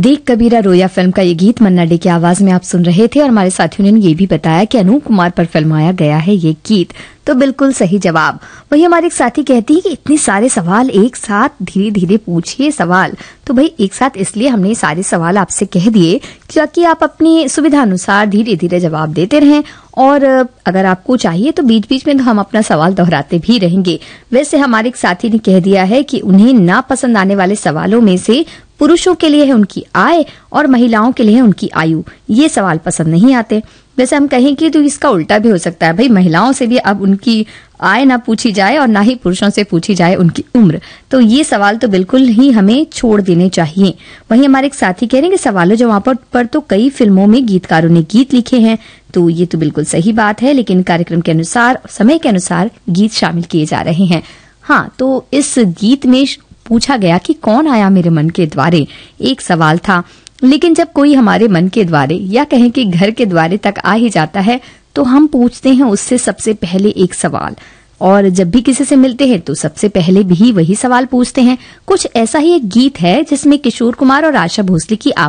देख कबीरा रोया फिल्म का ये गीत मन्ना डे की आवाज में आप सुन रहे थे और हमारे साथियों ने ये भी बताया कि अनूप कुमार पर फिल्माया गया है ये गीत। तो बिल्कुल सही जवाब। वही हमारे एक साथी कहती है कि इतने सारे सवाल एक साथ धीरे धीरे पूछिए सवाल। तो भाई एक साथ इसलिए हमने सारे सवाल आपसे कह दिए ताकि आप अपनी सुविधा अनुसार धीरे धीरे जवाब देते रहें, और अगर आपको चाहिए तो बीच बीच में तो हम अपना सवाल दोहराते भी रहेंगे। वैसे हमारे एक साथी ने कह दिया है कि उन्हें ना पसंद आने वाले सवालों में से पुरुषों के लिए है उनकी आय और महिलाओं के लिए है उनकी आयु, ये सवाल पसंद नहीं आते। वैसे हम कहें कि तो इसका उल्टा भी हो सकता है, भाई महिलाओं से भी अब उनकी आय ना पूछी जाए और ना ही पुरुषों से पूछी जाए उनकी उम्र। तो ये सवाल तो बिल्कुल ही हमें छोड़ देने चाहिए। वहीं हमारे एक साथी कह रहे हैं कि सवालों जवाबों पर तो कई फिल्मों में गीतकारों ने गीत लिखे हैं। तो ये तो बिल्कुल सही बात है, लेकिन कार्यक्रम के अनुसार समय के अनुसार गीत शामिल किए जा रहे हैं। हाँ, तो इस गीत में पूछा गया कि कौन आया मेरे मन के द्वारे, एक सवाल था। लेकिन जब कोई हमारे मन के द्वारे या कहें कि घर के द्वारे तक आ ही जाता है तो हम पूछते हैं उससे सबसे पहले एक सवाल, और जब भी किसी से मिलते हैं तो सबसे पहले भी वही सवाल पूछते हैं। कुछ ऐसा ही एक गीत है जिसमें किशोर कुमार और आशा भोसले की